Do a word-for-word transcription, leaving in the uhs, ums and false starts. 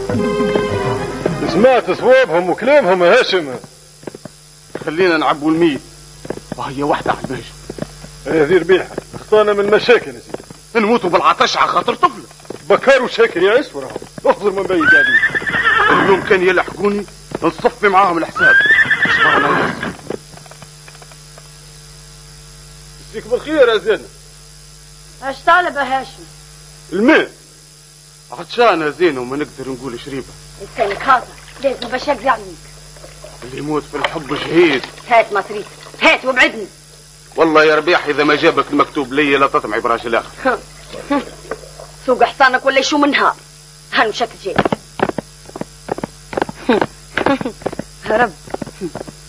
سمعت صوابهم وكلامهم يا هاشم. خلينا نعبوا الميت وهي واحدة على الباشا. هذه ربيحة خطانا من المشاكل يا سيدي. نموتوا بالعطش على خاطر طفلة. بكار وشاكر يا اسفر احضر من بي قاعدين. اليوم كان يلحقوني نصفي معاهم الحساب. يجزيك بالخير يا زينب. اش طالب يا هاشم؟ الماء عطشان يا زين وما نقدر نقول شريبة. لسانك هاطر لازم باش اقضي عليك. اللي يموت في الحب شهيد. هات ما تريد هات وابعدني. والله يا ربيح اذا ما جابك المكتوب لي لا تطمعي براجل اخر. سوق حصانك ولا يشو من نهار. هنمشك جاي. هرب.